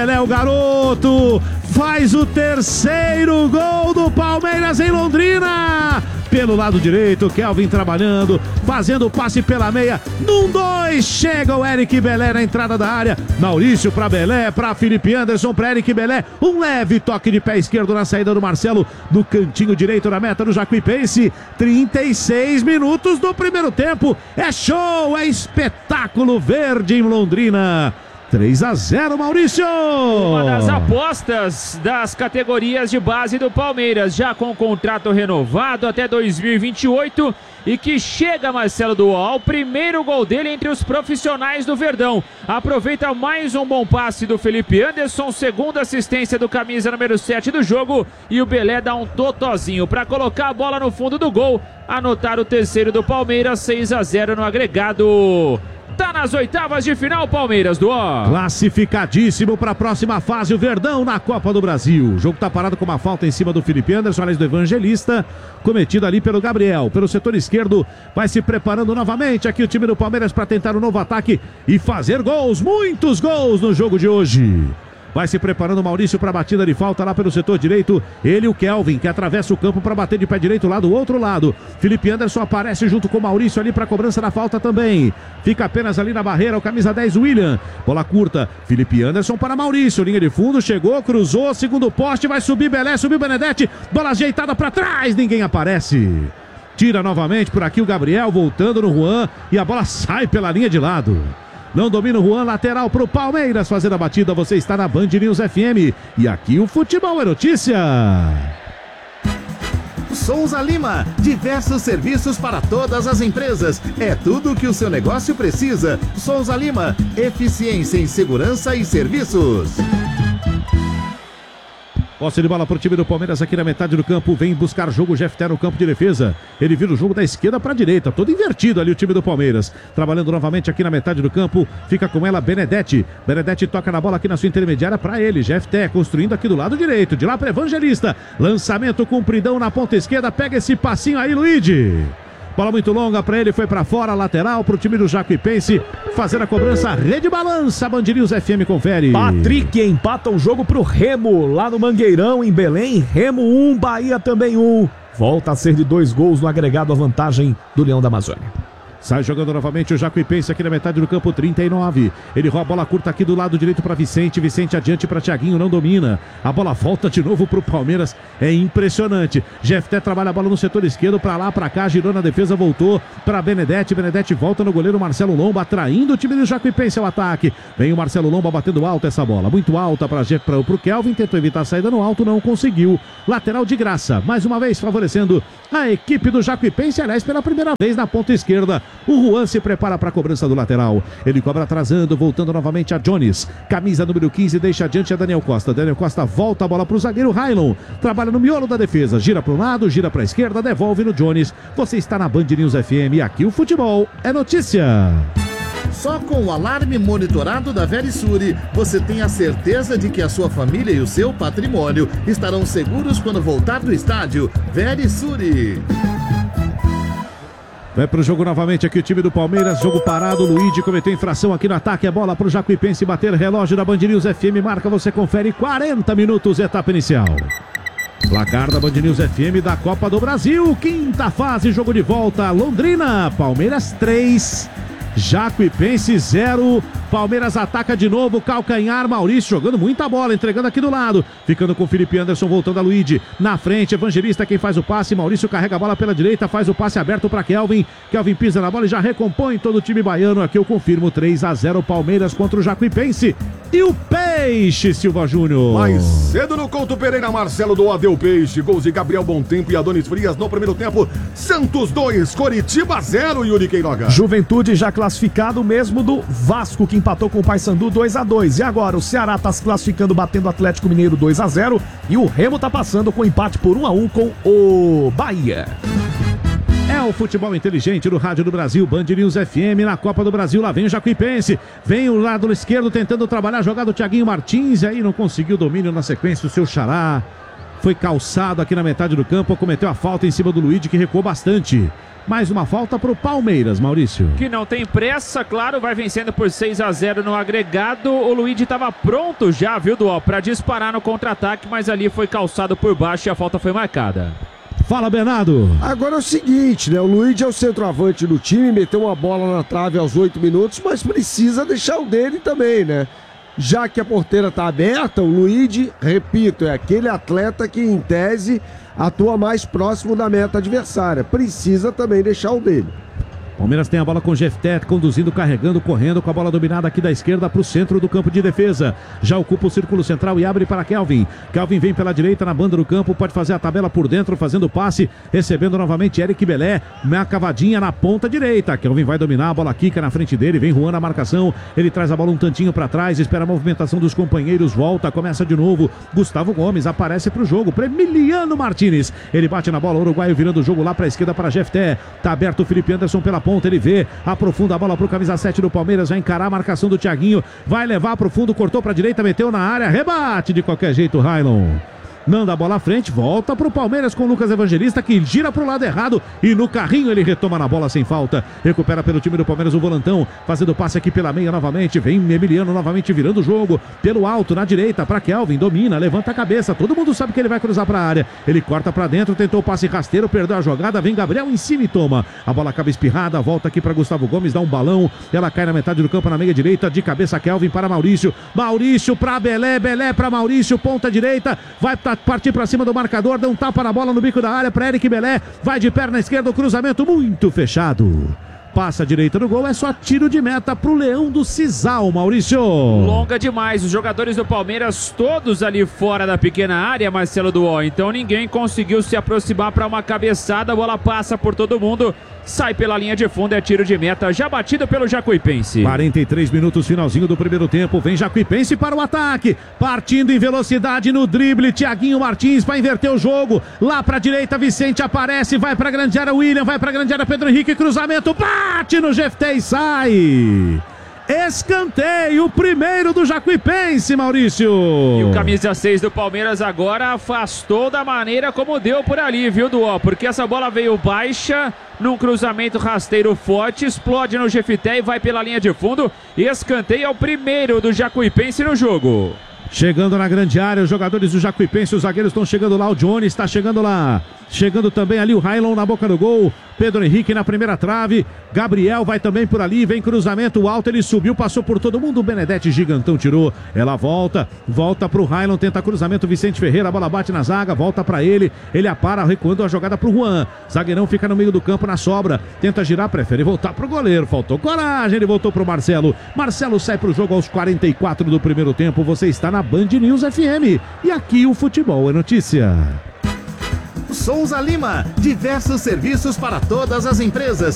Belé, o garoto, faz o terceiro gol do Palmeiras em Londrina. Pelo lado direito, Kelvin trabalhando, fazendo o passe pela meia. Num 2, chega o Eric Belé na entrada da área. Maurício para Belé, para Felipe Anderson, para Eric Belé. Um leve toque de pé esquerdo na saída do Marcelo, no cantinho direito da meta do Jacuipense. 36 minutos do primeiro tempo. É show, é espetáculo verde em Londrina. 3-0, Maurício! Uma das apostas das categorias de base do Palmeiras, já com contrato renovado até 2028 e que chega Marcelo Duó, o primeiro gol dele entre os profissionais do Verdão. Aproveita mais um bom passe do Felipe Anderson, segunda assistência do camisa número 7 do jogo e o Belé dá um totozinho para colocar a bola no fundo do gol, anotar o terceiro do Palmeiras, 6-0 no agregado. Tá nas oitavas de final, Palmeiras, Duó. Classificadíssimo para a próxima fase, o Verdão na Copa do Brasil. O jogo tá parado com uma falta em cima do Felipe Anderson, aliás do Evangelista, cometido ali pelo Gabriel. Pelo setor esquerdo, vai se preparando novamente aqui o time do Palmeiras para tentar um novo ataque e fazer gols, muitos gols no jogo de hoje. Vai se preparando o Maurício para a batida de falta lá pelo setor direito. Ele e o Kelvin, que atravessa o campo para bater de pé direito lá do outro lado. Felipe Anderson aparece junto com o Maurício ali para a cobrança da falta também. Fica apenas ali na barreira o camisa 10, William. Bola curta, Felipe Anderson para Maurício. Linha de fundo, chegou, cruzou, segundo poste, vai subir Belé, subiu Benedetti. Bola ajeitada para trás, ninguém aparece. Tira novamente por aqui o Gabriel, voltando no Juan. E a bola sai pela linha de lado. Não domina o Juan, lateral para o Palmeiras fazer a batida. Você está na Band News FM e aqui o futebol é notícia. Souza Lima, diversos serviços para todas as empresas. É tudo o que o seu negócio precisa. Souza Lima, eficiência em segurança e serviços. Posse de bola para o time do Palmeiras aqui na metade do campo. Vem buscar jogo Jefté no campo de defesa. Ele vira o jogo da esquerda para a direita. Todo invertido ali o time do Palmeiras. Trabalhando novamente aqui na metade do campo. Fica com ela Benedetti. Benedetti toca na bola aqui na sua intermediária para ele. Jefté construindo aqui do lado direito. De lá para Evangelista. Lançamento compridão na ponta esquerda. Pega esse passinho aí, Luigi. Bola muito longa para ele, foi para fora, lateral para o time do Jacuipense, fazer a cobrança, rede balança, Band News FM confere. Patrick empata o jogo pro Remo, lá no Mangueirão, em Belém, Remo 1, Bahia também 1. Volta a ser de 2 gols no agregado, a vantagem do Leão da Amazônia. Sai jogando novamente o Jacuipense aqui na metade do campo, 39. Ele rouba a bola curta aqui do lado direito para Vicente. Vicente adiante para Thiaguinho, não domina. A bola volta de novo para o Palmeiras. É impressionante. Jefté trabalha a bola no setor esquerdo, para lá, para cá, girou na defesa, voltou para Benedetti. Benedetti volta no goleiro Marcelo Lomba, atraindo o time do Jacuipense ao ataque. Vem o Marcelo Lomba batendo alto essa bola. Muito alta para o Kelvin. Tentou evitar a saída no alto, não conseguiu. Lateral de graça. Mais uma vez favorecendo a equipe do Jacuipense. Aliás, pela primeira vez na ponta esquerda. O Juan se prepara para a cobrança do lateral. Ele cobra atrasando, voltando novamente a Jones. Camisa número 15, deixa adiante a Daniel Costa. Daniel Costa volta a bola para o zagueiro Railon. Trabalha no miolo da defesa. Gira para um lado, gira para a esquerda, devolve no Jones. Você está na Band News FM e aqui o futebol é notícia. Só com o alarme monitorado da Verisure, você tem a certeza de que a sua família e o seu patrimônio estarão seguros quando voltar do estádio. Verisure. Vai pro jogo novamente aqui o time do Palmeiras, jogo parado, Luigi cometeu infração aqui no ataque, a bola pro Jacuipense bater, relógio da Band News FM, marca, você confere, 40 minutos, etapa inicial. Placar da Band News FM da Copa do Brasil, quinta fase, jogo de volta, Londrina, Palmeiras 3, Jacuipense 0, Palmeiras ataca de novo, calcanhar, Maurício jogando muita bola, entregando aqui do lado, ficando com o Felipe Anderson, voltando a Luigi, na frente, Evangelista quem faz o passe, Maurício carrega a bola pela direita, faz o passe aberto para Kelvin, Kelvin pisa na bola e já recompõe todo o time baiano, aqui eu confirmo, 3-0 Palmeiras contra o Jacuipense, e o Peixe, Silva Júnior. Mais cedo no Couto Pereira, Marcelo Doa deu Peixe, gols de Gabriel Bontempo e Adonis Frias no primeiro tempo, Santos 2, Coritiba 0, Yuri Queiroga. Juventude já classificado mesmo do Vasco, que empatou com o Paysandu 2-2. E agora o Ceará está se classificando, batendo o Atlético Mineiro 2-0. E o Remo está passando com empate por 1-1 com o Bahia. É o futebol inteligente do Rádio do Brasil, Band News FM na Copa do Brasil. Lá vem o Jacuipense, vem o lado esquerdo tentando trabalhar, jogado o Thiaguinho Martins, e aí não conseguiu domínio na sequência, o seu Xará foi calçado aqui na metade do campo, cometeu a falta em cima do Luigi, que recuou bastante. Mais uma falta para o Palmeiras, Maurício. Que não tem pressa, claro, vai vencendo por 6-0 no agregado. O Luigi estava pronto já, viu, Duó, para disparar no contra-ataque, mas ali foi calçado por baixo e a falta foi marcada. Fala, Bernardo. Agora é o seguinte, né? O Luigi é o centroavante do time, meteu uma bola na trave aos 8 minutos, mas precisa deixar o dele também, né? Já que a porteira está aberta, o Luigi, repito, é aquele atleta que, em tese, atua mais próximo da meta adversária. Precisa também deixar o dele. Palmeiras tem a bola com o Jefté, conduzindo, carregando, correndo, com a bola dominada aqui da esquerda para o centro do campo de defesa. Já ocupa o círculo central e abre para Kelvin. Kelvin vem pela direita na banda do campo, pode fazer a tabela por dentro, fazendo o passe, recebendo novamente Eric Belé, uma cavadinha na ponta direita. Kelvin vai dominar, a bola quica na frente dele, vem Juan na marcação, ele traz a bola um tantinho para trás, espera a movimentação dos companheiros, volta, começa de novo. Gustavo Gomes aparece para o jogo, para Emiliano Martinez. Ele bate na bola, o uruguaio virando o jogo lá para a esquerda para Jefté. Tá aberto o Felipe Anderson pela ponta, ele vê, aprofunda a bola pro camisa 7 do Palmeiras, vai encarar a marcação do Thiaguinho, vai levar pro fundo, cortou pra direita, meteu na área, rebate de qualquer jeito, Railon. Manda a bola à frente, volta pro Palmeiras com o Lucas Evangelista, que gira pro lado errado e no carrinho ele retoma na bola sem falta. Recupera pelo time do Palmeiras o volantão, fazendo passe aqui pela meia novamente. Vem Emiliano novamente virando o jogo pelo alto na direita para Kelvin, domina, levanta a cabeça. Todo mundo sabe que ele vai cruzar para a área. Ele corta para dentro, tentou o passe rasteiro, perdeu a jogada. Vem Gabriel em cima e toma. A bola acaba espirrada, volta aqui para Gustavo Gomes, dá um balão. Ela cai na metade do campo na meia direita, de cabeça Kelvin para Maurício. Maurício para Belé, Belé para Maurício, ponta direita, vai partir para cima do marcador, dá um tapa na bola no bico da área para Eric Belé, vai de perna esquerda, o cruzamento muito fechado. Passa a direita do gol, é só tiro de meta pro Leão do Cisal, Maurício. Longa demais, os jogadores do Palmeiras todos ali fora da pequena área, Marcelo Duó, então ninguém conseguiu se aproximar para uma cabeçada, a bola passa por todo mundo, sai pela linha de fundo, é tiro de meta, já batido pelo Jacuipense. 43 minutos, finalzinho do primeiro tempo, vem Jacuipense para o ataque, partindo em velocidade no drible, Thiaguinho Martins vai inverter o jogo, lá para a direita Vicente aparece, vai para a grande área William, vai para a grande área Pedro Henrique, cruzamento, bate no Jefté e sai. Escanteio, o primeiro do Jacuipense, Maurício. E o camisa 6 do Palmeiras agora afastou da maneira como deu por ali, viu, Duó? Porque essa bola veio baixa, num cruzamento rasteiro forte, explode no Jefté e vai pela linha de fundo. Escanteio é o primeiro do Jacuipense no jogo. Chegando na grande área, os jogadores do Jacuipense, os zagueiros estão chegando lá, o Johnny está chegando lá. Chegando também ali o Railon na boca do gol, Pedro Henrique na primeira trave, Gabriel vai também por ali, vem cruzamento alto, ele subiu, passou por todo mundo, o Benedetti gigantão tirou, ela volta pro Railon, tenta cruzamento, Vicente Ferreira, a bola bate na zaga, volta pra ele apara, recuando a jogada pro Juan, zagueirão fica no meio do campo na sobra, tenta girar, prefere voltar pro goleiro, faltou coragem, ele voltou pro Marcelo sai pro jogo aos 44 do primeiro tempo, você está na Band News FM, e aqui o futebol é notícia. Souza Lima, diversos serviços para todas as empresas,